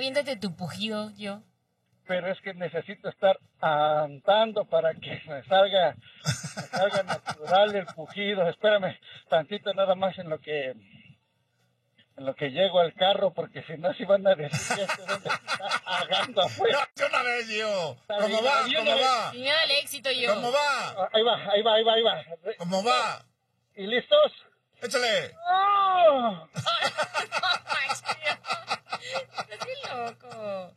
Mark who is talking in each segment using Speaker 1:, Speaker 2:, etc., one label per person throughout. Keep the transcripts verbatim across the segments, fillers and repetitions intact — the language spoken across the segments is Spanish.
Speaker 1: aviéntate tu pujido, yo.
Speaker 2: Pero es que necesito estar andando para que me salga, me salga natural el pujido. Espérame tantito nada más en lo que en lo que llego al carro, porque si no, si van a decir que este hombre está ahogando afuera.
Speaker 3: No, una vez, yo. ¿Cómo va? ¿Cómo va?
Speaker 1: Señor, el éxito, yo.
Speaker 3: ¿Cómo va?
Speaker 2: Ahí va, ahí va, ahí va, ahí va.
Speaker 3: ¿Cómo va?
Speaker 2: ¿Y listos?
Speaker 3: Échale.
Speaker 2: ¡Oh!
Speaker 1: Estás bien loco.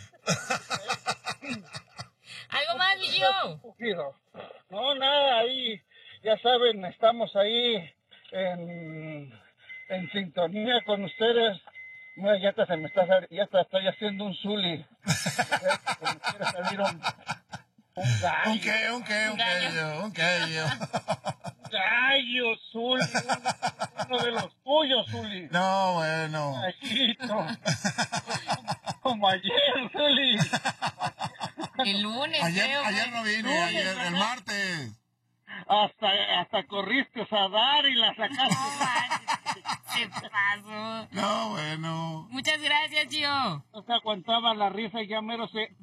Speaker 1: ¿Algo más, mi yo?
Speaker 2: No, nada, ahí, ya saben, estamos ahí en, en sintonía con ustedes. Mira, ya hasta se me está, ya hasta estoy haciendo un zuli. Como quiere salir un, un gallo.
Speaker 3: ¿Un qué? ¿Un qué? ¿Un qué? ¿Un qué?
Speaker 2: Gallo, Zuli, uno de los tuyos, Zuli.
Speaker 3: No, bueno.
Speaker 2: Gallito. Como ayer, Zuli.
Speaker 1: El lunes,
Speaker 3: Ayer,
Speaker 1: creo,
Speaker 3: ayer no vine,
Speaker 2: lunes,
Speaker 3: ayer, el
Speaker 2: ajá.
Speaker 3: martes.
Speaker 2: Hasta, hasta corriste a dar y la sacaste.
Speaker 1: Se pasó.
Speaker 3: No, bueno.
Speaker 1: Muchas gracias, tío.
Speaker 2: No se aguantaba la risa y ya mero se...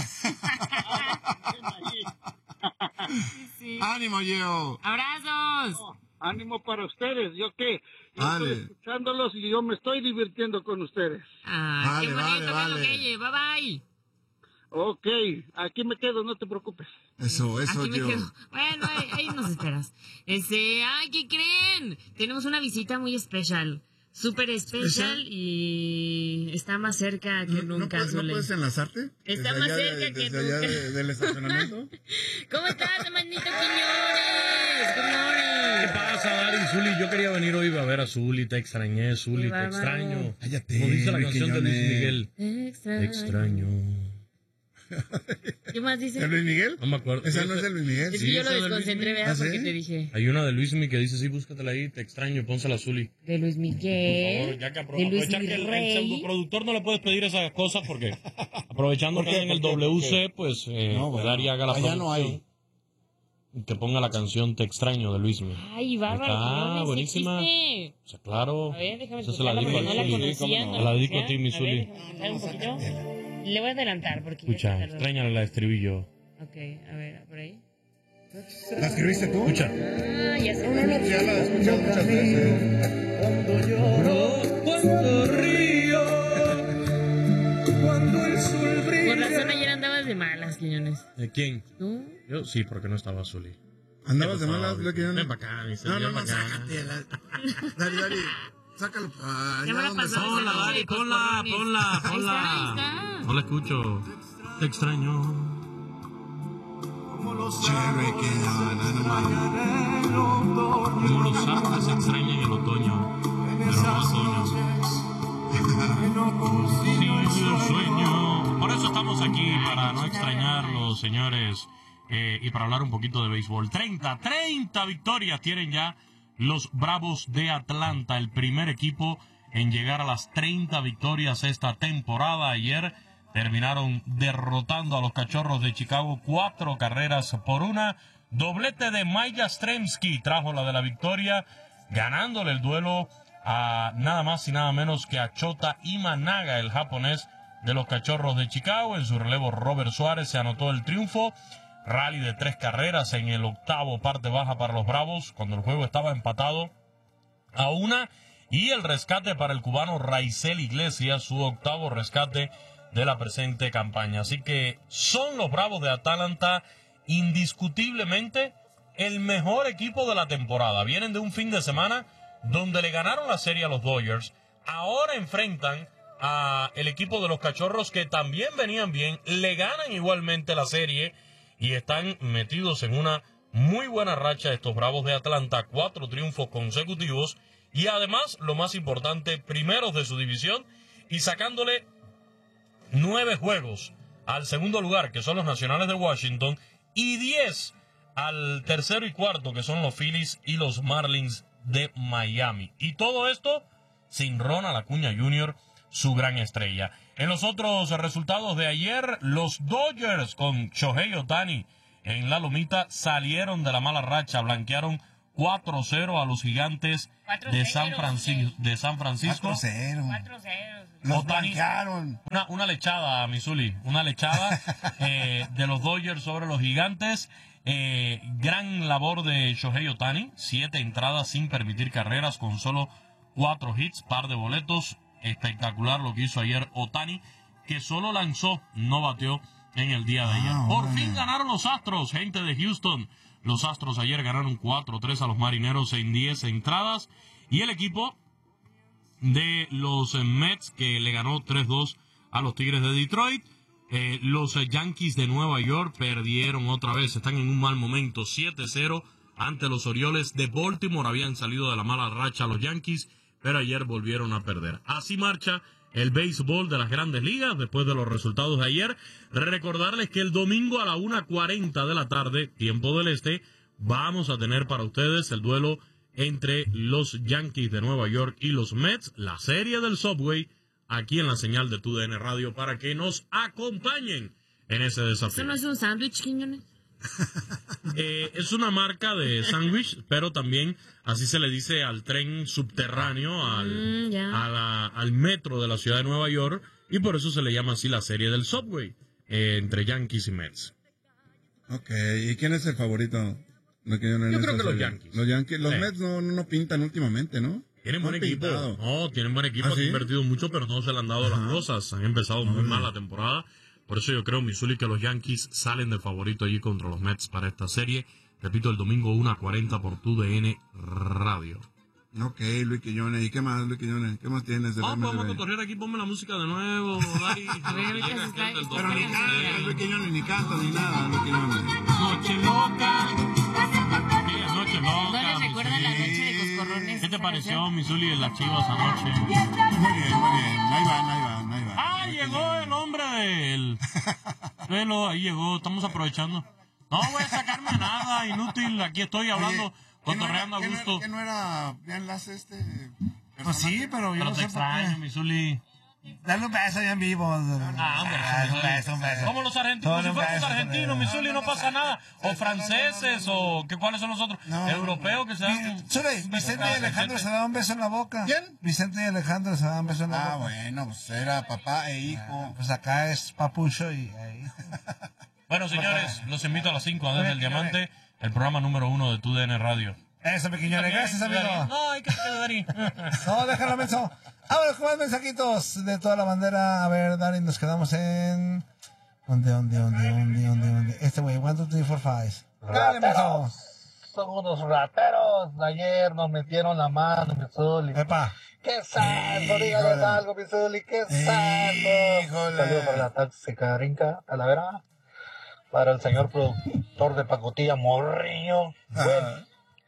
Speaker 1: Sí.
Speaker 3: Ánimo, Gio.
Speaker 1: Abrazos.
Speaker 2: No, ánimo para ustedes. ¿Yo qué? Yo
Speaker 3: Vale.
Speaker 2: estoy escuchándolos y yo me estoy divirtiendo con ustedes.
Speaker 1: Ah, qué
Speaker 3: Vale,
Speaker 1: bonito,
Speaker 3: vale,
Speaker 1: Carlos
Speaker 3: vale.
Speaker 1: Gueye. Bye, bye.
Speaker 2: Ok, aquí me quedo, no te preocupes.
Speaker 3: Eso, eso,
Speaker 1: Aquí me
Speaker 3: Gio.
Speaker 1: quedo. Bueno, ahí, ahí nos esperas. Este, ay, ¿qué creen? Tenemos una visita muy especial. Súper especial
Speaker 3: ¿Especial?
Speaker 1: y está más cerca que
Speaker 3: ¿No, no
Speaker 1: nunca,
Speaker 3: puedes, ¿No
Speaker 1: Zule.
Speaker 3: puedes enlazarte?
Speaker 1: Está
Speaker 3: Desde
Speaker 1: más
Speaker 3: allá
Speaker 1: cerca
Speaker 3: de-
Speaker 1: que
Speaker 3: desde allá
Speaker 1: nunca.
Speaker 3: de- del estacionamiento.
Speaker 1: ¿Cómo estás, hermanito Quiñones? Good morning.
Speaker 4: ¿Qué pasa, Dari? Zuli, yo quería venir hoy a ver a Zuli, te extrañé, Zuli,
Speaker 1: Qué
Speaker 4: te
Speaker 1: bárbaro.
Speaker 4: extraño.
Speaker 3: Cállate,
Speaker 4: Como dice la
Speaker 3: Luis
Speaker 4: canción de Luis
Speaker 3: Quiñones.
Speaker 4: Miguel.
Speaker 1: Te extraño.
Speaker 4: Te extraño.
Speaker 1: ¿Qué más dice?
Speaker 3: ¿De Luis Miguel?
Speaker 4: No me acuerdo.
Speaker 3: Esa no es de Luis Miguel.
Speaker 1: Es
Speaker 4: Sí,
Speaker 1: que yo
Speaker 4: esa
Speaker 1: lo
Speaker 4: es de Luis
Speaker 1: desconcentré,
Speaker 4: Miguel.
Speaker 1: ¿verdad?
Speaker 3: ¿Ah, sí?
Speaker 1: Porque te dije.
Speaker 4: Hay una de Luis Miguel que dice, sí, búscatela ahí, te extraño, pónsela a Zuli.
Speaker 1: De Luis
Speaker 4: Por
Speaker 1: Miguel.
Speaker 4: favor, ya que apro-
Speaker 1: de Luis
Speaker 4: aprovechar que el, el
Speaker 1: Miguel.
Speaker 4: pseudoproductor no le puedes pedir esas cosas porque aprovechando
Speaker 3: ¿Por
Speaker 4: que
Speaker 3: qué?
Speaker 4: hay en el
Speaker 3: ¿Por qué?
Speaker 4: W
Speaker 3: ¿Por
Speaker 4: C, pues eh,
Speaker 3: No,
Speaker 4: pues,
Speaker 3: bueno,
Speaker 4: Dari haga la
Speaker 3: allá no hay.
Speaker 4: producción y que ponga la canción Te extraño de Luis Miguel.
Speaker 1: Ay, bárbaro.
Speaker 4: Ah,
Speaker 1: Quiñones,
Speaker 4: buenísima.
Speaker 1: existe.
Speaker 4: O sea, claro.
Speaker 1: A ver, déjame
Speaker 4: Esa se la
Speaker 1: escucharla
Speaker 4: dedico
Speaker 1: porque
Speaker 4: a
Speaker 1: no la
Speaker 4: Zuli.
Speaker 1: conocía.
Speaker 3: ¿cómo no?
Speaker 1: no
Speaker 4: Se la dedico a
Speaker 1: conocía.
Speaker 4: ti, mi
Speaker 1: A ver,
Speaker 4: Zuli.
Speaker 1: déjame escuchar un poquito. Le voy a adelantar porque... ya
Speaker 4: Escucha,
Speaker 1: se tardó.
Speaker 4: extrañale la estribillo.
Speaker 1: Ok, a ver, por ahí.
Speaker 3: ¿La escribiste tú?
Speaker 4: Escucha.
Speaker 1: Ah, ya sé.
Speaker 3: No, no, no, ya la he escuchado muchas veces.
Speaker 5: Cuando lloro, cuando río, cuando el sol
Speaker 1: Por
Speaker 5: brilla.
Speaker 1: razón ayer andabas de malas, Quiñones.
Speaker 4: ¿De quién?
Speaker 1: ¿Tú?
Speaker 4: Yo sí, porque no estaba Zuli.
Speaker 3: ¿Andabas de
Speaker 4: Por favor,
Speaker 3: malas, Luis Quiñones?
Speaker 4: Ven para acá, mi
Speaker 3: No,
Speaker 4: señor,
Speaker 3: no, no,
Speaker 4: ven pa' acá.
Speaker 3: sácate. la- Dari, Dari, sácalo. Ah,
Speaker 1: Ya me
Speaker 3: allá
Speaker 1: la
Speaker 3: donde
Speaker 1: pasaste.
Speaker 3: está.
Speaker 4: Ponla, Dari, ponla, ponla,
Speaker 1: Ahí
Speaker 4: ponla.
Speaker 1: está, ahí está.
Speaker 4: No la escucho. Te extraño.
Speaker 3: Chévere que Ana, no mames.
Speaker 4: Como los árboles se extrañan en otoño, pero no otoño. Sí, el sueño. Por eso estamos aquí, para no extrañarlos, señores, eh, y para hablar un poquito de béisbol. treinta, treinta victorias tienen ya los Bravos de Atlanta, el primer equipo en llegar a las treinta victorias esta temporada. Ayer terminaron derrotando a los Cachorros de Chicago cuatro carreras por una. Doblete de Mike Yastrzemski trajo la de la victoria, ganándole el duelo a nada más y nada menos que a Shota Imanaga, el japonés de los Cachorros de Chicago. En su relevo, Robert Suárez se anotó el triunfo. Rally de tres carreras en el octavo, parte baja para los Bravos, cuando el juego estaba empatado a una. Y el rescate para el cubano Raisel Iglesias, su octavo rescate de la presente campaña. Así que son los Bravos de Atlanta indiscutiblemente el mejor equipo de la temporada. Vienen de un fin de semana donde le ganaron la serie a los Dodgers. Ahora enfrentan a el equipo de los Cachorros, que también venían bien, le ganan igualmente la serie y están metidos en una muy buena racha estos Bravos de Atlanta, cuatro triunfos consecutivos y además, lo más importante, primeros de su división y sacándole nueve juegos al segundo lugar, que son los Nacionales de Washington, y diez al tercero y cuarto, que son los Phillies y los Marlins de Miami. Y todo esto sin Ronald Acuña junior, su gran estrella. En los otros resultados de ayer, los Dodgers con Shohei Ohtani en la lomita salieron de la mala racha, blanquearon cuatro cero a los Gigantes de San Francisco. De San Francisco.
Speaker 3: cuatro cero.
Speaker 1: cuatro cero.
Speaker 3: Los
Speaker 4: Ohtani,
Speaker 3: blanquearon.
Speaker 4: Una, una lechada, Missouri, una lechada eh, de los Dodgers sobre los Gigantes. Eh, gran labor de Shohei Ohtani, siete entradas sin permitir carreras con solo cuatro hits, par de boletos. Espectacular lo que hizo ayer Ohtani, que solo lanzó, no bateó en el día de ayer.
Speaker 3: Ah,
Speaker 4: Por
Speaker 3: bueno.
Speaker 4: fin ganaron los Astros, gente de Houston. Los Astros ayer ganaron cuatro tres a los Marineros en diez entradas. Y el equipo de los eh, Mets, que le ganó tres dos a los Tigres de Detroit. Eh, los eh, Yankees de Nueva York perdieron otra vez, están en un mal momento, siete cero ante los Orioles de Baltimore. Habían salido de la mala racha los Yankees, pero ayer volvieron a perder. Así marcha el béisbol de las Grandes Ligas después de los resultados de ayer. Recordarles que el domingo a la una cuarenta de la tarde, tiempo del este, vamos a tener para ustedes el duelo entre los Yankees de Nueva York y los Mets, la serie del Subway, aquí en la señal de T U D N Radio, para que nos acompañen en ese desafío.
Speaker 1: ¿Eso no es un sándwich, Quiñones?
Speaker 4: Eh, es una marca de sándwich, pero también así se le dice al tren subterráneo, al,
Speaker 1: Mm, ya.
Speaker 4: a la- al metro de la ciudad de Nueva York, y por eso se le llama así la serie del Subway, eh, entre Yankees y Mets.
Speaker 3: Ok, ¿y quién es el favorito? Lo que yo no-
Speaker 4: Yo
Speaker 3: en
Speaker 4: creo
Speaker 3: esa
Speaker 4: que los
Speaker 3: serie.
Speaker 4: Yankees.
Speaker 3: Los Yankees. Los
Speaker 4: Sí.
Speaker 3: Mets no, no pintan últimamente, ¿no?
Speaker 4: Tienen buen
Speaker 3: Han
Speaker 4: equipo.
Speaker 3: pintado.
Speaker 4: No, tienen buen equipo.
Speaker 3: ¿Ah,
Speaker 4: Han
Speaker 3: sí?
Speaker 4: invertido mucho, pero no se le han dado las cosas. Han empezado muy mal la temporada. Por eso yo creo, Missouri, que los Yankees salen de favorito allí contra los Mets para esta serie. Repito, el domingo una cuarenta por T U D N Radio.
Speaker 3: Ok, Luis Quiñones. ¿Y qué más, Luis Quiñones? ¿Qué más tienes de
Speaker 4: Ah,
Speaker 3: verme
Speaker 4: vamos a
Speaker 3: de-
Speaker 4: cotorrear aquí, ponme la música de nuevo, Dari.
Speaker 1: A ver, ahorita
Speaker 4: Llega
Speaker 1: se está-
Speaker 4: aquel del
Speaker 3: Pero ni
Speaker 4: dos mil
Speaker 3: canta,
Speaker 4: seis.
Speaker 3: Luis Quiñones, ni canta, ni nada, Luis Quiñones.
Speaker 4: Noche loca. Sí, es noche loca.
Speaker 1: ¿No les recuerda la
Speaker 4: Missouri.
Speaker 1: noche de coscorrones?
Speaker 4: ¿Qué te
Speaker 1: esa
Speaker 4: pareció,
Speaker 1: canción?
Speaker 4: Missouri, de las Chivas anoche?
Speaker 3: Muy bien, muy bien. Ahí van, ahí van, ahí van.
Speaker 4: Ah, llegó el hombre del... Velo, ahí llegó, estamos aprovechando. No voy a sacarme nada, inútil, aquí estoy hablando,
Speaker 3: Oye, ¿que no
Speaker 4: cotorreando a
Speaker 3: era- que no
Speaker 4: gusto.
Speaker 3: era- que no era bien enlace este?
Speaker 6: Pues sí, pero yo
Speaker 4: Pero
Speaker 6: no
Speaker 4: te
Speaker 6: sé por
Speaker 4: extraño,
Speaker 6: qué.
Speaker 4: Missouri.
Speaker 6: Dale un beso ya en vivo.
Speaker 4: Ah, hombre,
Speaker 6: Ah, un
Speaker 4: Missouri.
Speaker 6: beso, un beso.
Speaker 4: Como los argentinos,
Speaker 6: Dale
Speaker 4: si
Speaker 6: un
Speaker 4: fuéramos
Speaker 6: beso,
Speaker 4: argentinos,
Speaker 6: dale.
Speaker 4: Missouri, no pasa nada. O franceses, o que cuáles son los otros.
Speaker 6: No.
Speaker 4: Europeos que se dan...
Speaker 6: Sule, Vicente y Alejandro se daban un beso en la boca.
Speaker 3: ¿Quién?
Speaker 6: Vicente y Alejandro se daban un beso en la
Speaker 3: Ah,
Speaker 6: boca.
Speaker 3: bueno, pues era papá e hijo.
Speaker 6: Pues acá es papucho y e hijo.
Speaker 4: Bueno, señores, los invito a las cinco desde el Diamante, el programa número uno de T U D N Radio.
Speaker 6: Eso, pequeñones. Gracias, amigo.
Speaker 4: No, hay que Dari.
Speaker 6: No, déjalo, menso. Vámonos con más mensajitos de toda la bandera. A ver, Dani, nos quedamos en... ¿Dónde, dónde, dónde, dónde, dónde, dónde? Este güey, one, two, three, four, five. Dale, menso.
Speaker 2: Son unos rateros. Ayer nos metieron la mano, Missouri.
Speaker 6: Epa.
Speaker 2: ¡Qué santo!
Speaker 6: Híjole.
Speaker 2: Dígales algo, Missouri. ¡Qué santo!
Speaker 3: Híjole.
Speaker 2: Saludos para la táxica Rinca, Talavera. Para el señor productor de pacotilla, Morriño. Bueno,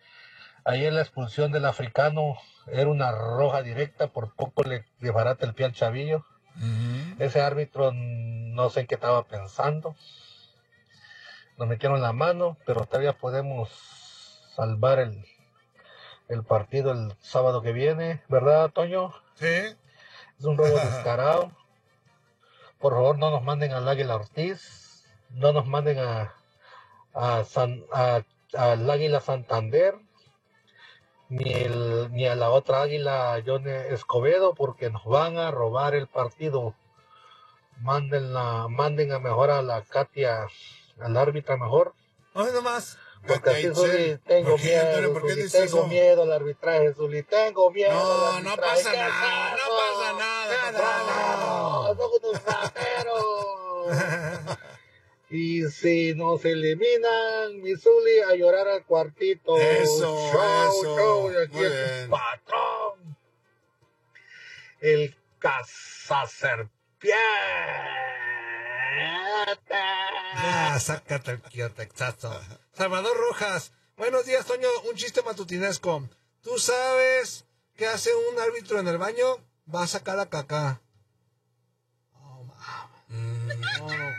Speaker 2: ayer la expulsión del africano era una roja directa. Por poco le desbarata el pie al chavillo. Ese árbitro no sé en qué estaba pensando. Nos metieron la mano, pero todavía podemos salvar el, el partido el sábado que viene, ¿verdad, Toño?
Speaker 3: Sí.
Speaker 2: Es un robo descarado. Por favor, no nos manden al Águila Ortiz, no nos manden a, a San, a, al Águila Santander, ni, el, ni a la otra Águila John Escobedo, porque nos van a robar el partido. Manden, la, manden a mejor a la Katia, al árbitra mejor.
Speaker 6: Hoy nomás.
Speaker 2: Porque así
Speaker 3: Katia
Speaker 2: Zuli,
Speaker 3: Itzel.
Speaker 2: tengo
Speaker 3: ¿Por qué,
Speaker 2: miedo,
Speaker 3: Antonio? ¿Por qué
Speaker 2: Zuli,
Speaker 3: dices
Speaker 2: tengo
Speaker 3: eso?
Speaker 2: miedo al arbitraje, Zuli, tengo miedo
Speaker 3: No,
Speaker 2: al
Speaker 3: no
Speaker 2: arbitraje.
Speaker 3: pasa
Speaker 2: ¿Qué
Speaker 3: nada, no pasa nada,
Speaker 2: No, son unos rateros. Y si nos eliminan, mi Zuli, a llorar al cuartito.
Speaker 3: Eso,
Speaker 2: Show,
Speaker 3: eso.
Speaker 2: show, y aquí
Speaker 3: Muy
Speaker 2: es
Speaker 3: bien.
Speaker 2: el patrón. El cazaserpiente.
Speaker 6: Ah, sácate el quiotaxazo. Salvador Rojas. Buenos días, Toño. Un chiste matutinesco. ¿Tú sabes qué hace un árbitro en el baño? Va a sacar a caca. Oh, mames. No, no.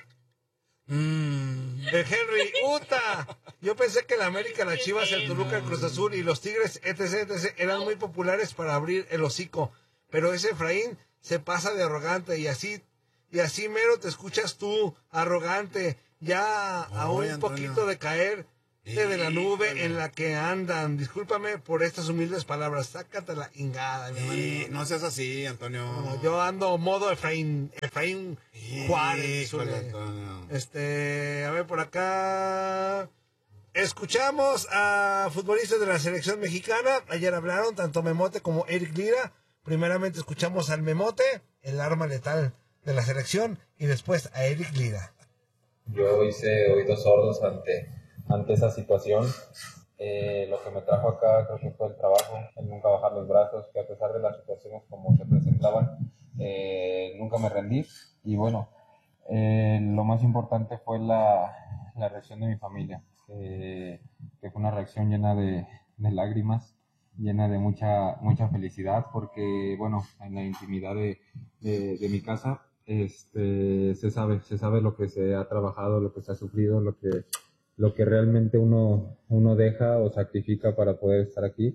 Speaker 3: Mm.
Speaker 6: El Henry, ¡Uta! Yo pensé que la América, la Chivas, el Toluca, el Cruz Azul y los Tigres, etc, etc, eran muy populares para abrir el hocico. Pero ese Efraín se pasa de arrogante y así, y así mero te escuchas tú, arrogante, ya a
Speaker 3: Oy,
Speaker 6: un
Speaker 3: Antonio.
Speaker 6: poquito de caer de la nube en la que andan. Discúlpame por estas humildes palabras. Sácate la ingada, mi
Speaker 3: Sí,
Speaker 6: hermano.
Speaker 3: no seas así, Antonio.
Speaker 6: No, yo ando modo Efraín, Efraín Juárez.
Speaker 3: Híjole,
Speaker 6: Zule.
Speaker 3: Antonio.
Speaker 6: Este, a ver por acá. Escuchamos a futbolistas de la selección mexicana. Ayer hablaron tanto Memote como Eric Lira. Primeramente escuchamos al Memote, el arma letal de la selección, y después a Eric Lira.
Speaker 7: Yo hice oídos sordos ante, ante esa situación. Eh, lo que me trajo acá creo que fue el trabajo, el nunca bajar los brazos, que a pesar de las situaciones como se presentaban, eh, nunca me rendí. Y bueno, eh, lo más importante fue la, la reacción de mi familia, que, que fue una reacción llena de, de lágrimas, llena de mucha, mucha felicidad, porque bueno, en la intimidad de, de, de mi casa, Este, se sabe, se sabe lo que se ha trabajado, lo que se ha sufrido, lo que, lo que realmente uno, uno deja o sacrifica para poder estar aquí.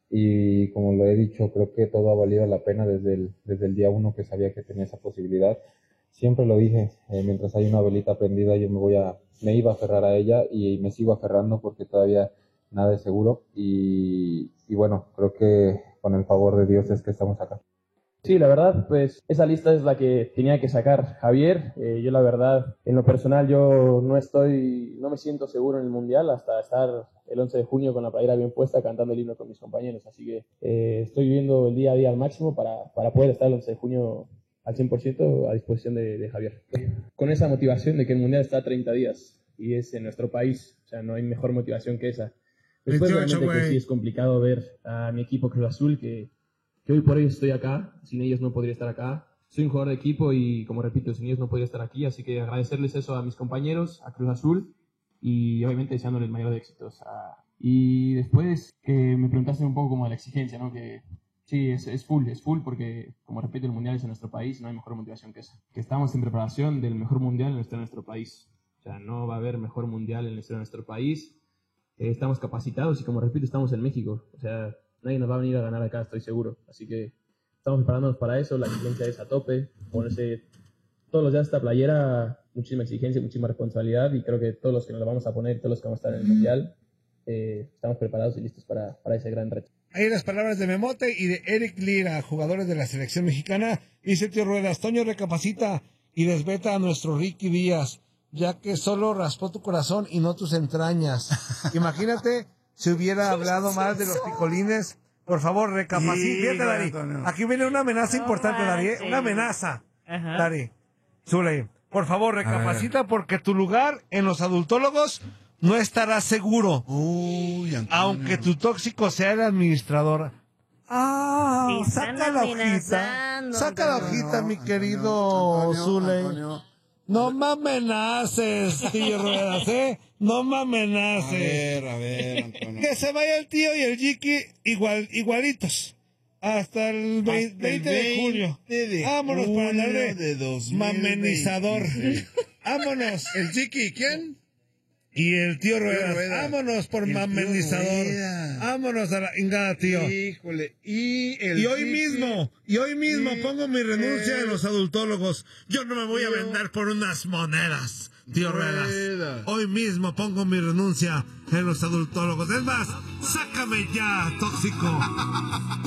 Speaker 7: Y como lo he dicho, creo que todo ha valido la pena desde el, desde el día uno que sabía que tenía esa posibilidad. Siempre lo dije, eh, mientras hay una velita prendida yo me voy a, me iba a aferrar a ella y me sigo aferrando porque todavía nada es seguro. Y, y bueno, creo que con el favor de Dios es que estamos acá.
Speaker 8: Sí, la verdad, pues esa lista es la que tenía que sacar Javier. Eh, yo la verdad, en lo personal, yo no estoy, no me siento seguro en el Mundial hasta estar el once de junio con la playera bien puesta cantando el himno con mis compañeros. Así que eh, estoy viviendo el día a día al máximo para, para poder estar el once de junio al cien por ciento a disposición de, de Javier. Con esa motivación de que el Mundial está a treinta días y es en nuestro país, o sea, no hay mejor motivación que esa. Después
Speaker 3: veintiocho,
Speaker 8: realmente que
Speaker 3: güey.
Speaker 8: sí es complicado ver a mi equipo Cruz Azul que que hoy por hoy estoy acá, sin ellos no podría estar acá. Soy un jugador de equipo y, como repito, sin ellos no podría estar aquí, así que agradecerles eso a mis compañeros, a Cruz Azul, y obviamente deseándoles el mayor de éxitos. A... Y después que me preguntaste un poco como de la exigencia, ¿no? Que sí, es, es full, es full, porque, como repito, el Mundial es en nuestro país, no hay mejor motivación que esa. Que estamos en preparación del mejor Mundial en nuestro, en nuestro país. O sea, no va a haber mejor Mundial en nuestro, en nuestro país. Eh, estamos capacitados y, como repito, estamos en México. O sea, nadie nos va a venir a ganar acá, estoy seguro. Así que estamos preparándonos para eso. La exigencia es a tope. Ponerse todos los días esta playera, muchísima exigencia, muchísima responsabilidad. Y creo que todos los que nos la vamos a poner, todos los que vamos a estar en el Mundial, eh, estamos preparados y listos para, para ese gran reto.
Speaker 6: Ahí las palabras de Memote y de Eric Lira, jugadores de la selección mexicana. Dice Tío Ruedas, Toño recapacita y desveta a nuestro Ricky Díaz, ya que solo raspó tu corazón y no tus entrañas. Imagínate si hubiera hablado más de los picolines. Por favor, recapacita.
Speaker 3: Sí,
Speaker 6: Fíjate, Dari.
Speaker 3: Antonio.
Speaker 6: Aquí viene una amenaza
Speaker 1: No
Speaker 6: importante, Dari. ¿eh?
Speaker 1: manches.
Speaker 6: Una amenaza.
Speaker 1: Ajá.
Speaker 6: Dari. Zule, por favor, recapacita porque tu lugar en los adultólogos no estará seguro.
Speaker 3: Uy, Antonio.
Speaker 6: Aunque tu tóxico sea el administrador. Ah,
Speaker 1: Me están
Speaker 6: saca la hojita.
Speaker 1: amenazando,
Speaker 6: Saca la
Speaker 1: Antonio.
Speaker 6: hojita, mi
Speaker 3: Antonio,
Speaker 6: querido
Speaker 3: Antonio,
Speaker 6: Zule.
Speaker 3: Antonio.
Speaker 6: No me amenaces, tío Ruedas, ¿eh? No me
Speaker 3: A
Speaker 6: amenaces.
Speaker 3: ver, a ver, Antonio.
Speaker 6: Que se vaya el tío y el Jiki igual, igualitos. Hasta el veinte,
Speaker 3: Hasta el
Speaker 6: veinte de julio.
Speaker 3: veinte de
Speaker 6: Vámonos para
Speaker 3: julio
Speaker 6: darle
Speaker 3: de dos mil
Speaker 6: mamenizador.
Speaker 3: veintiséis.
Speaker 6: Vámonos.
Speaker 3: ¿El Chiqui? ¿Quién?
Speaker 6: Y el tío Ruedas.
Speaker 3: Ruedas.
Speaker 6: Vámonos por
Speaker 3: El tío
Speaker 6: mamenizador.
Speaker 3: Ruedas.
Speaker 6: Vámonos a la ingada, tío.
Speaker 3: Híjole. Y el
Speaker 6: Y hoy
Speaker 3: Chiqui-
Speaker 6: mismo, y hoy mismo
Speaker 3: Sí,
Speaker 6: pongo mi renuncia
Speaker 3: eh,
Speaker 6: en los adultólogos. Yo no me voy a
Speaker 3: tío
Speaker 6: vender por unas monedas, tío Ruedas.
Speaker 3: Ruedas.
Speaker 6: Hoy mismo pongo mi renuncia en los adultólogos. Es más, sácame ya, tóxico.